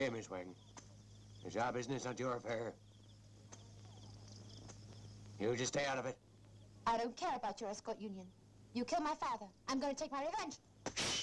Hey, Miss Wagon. It's our business, not your affair. You just stay out of it. I don't care about your escort union. You killed my father. I'm going to take my revenge.